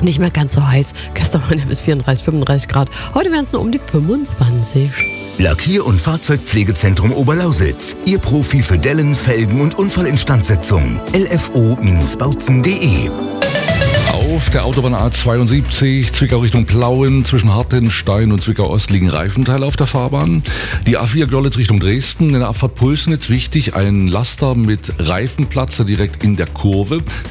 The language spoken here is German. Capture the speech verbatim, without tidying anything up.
Nicht mehr ganz so heiß. Gestern waren ja bis vierunddreißig, fünfunddreißig Grad. Heute wären es nur um die fünfundzwanzig. Lackier- und Fahrzeugpflegezentrum Oberlausitz. Ihr Profi für Dellen, Felgen und Unfallinstandsetzung. L F O Bautzen punkt de. Auf der Autobahn A zweiundsiebzig, Zwickau Richtung Plauen, zwischen Hartenstein und Zwickau Ost liegen Reifenteile auf der Fahrbahn. Die A vier Görlitz Richtung Dresden, in der Abfahrt Pulsnitz wichtig, ein Laster mit Reifenplatzer direkt in der Kurve.